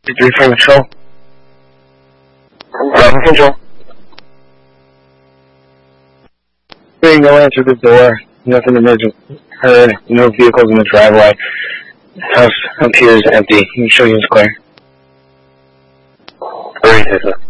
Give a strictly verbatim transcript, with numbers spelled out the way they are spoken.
Three from control. From control. Three, no answer to the door. Nothing emergent. Heard. No vehicles in the driveway. House appears empty. You can show you it's clear. Three,